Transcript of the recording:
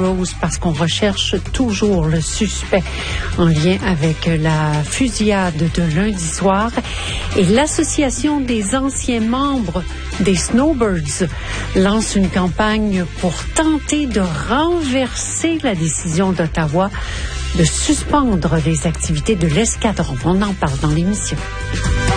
Rose parce qu'on recherche toujours le suspect en lien avec la fusillade de lundi soir. Et l'Association des anciens membres des Snowbirds lance une campagne pour tenter de renverser la décision d'Ottawa de suspendre les activités de l'escadron. On en parle dans l'émission.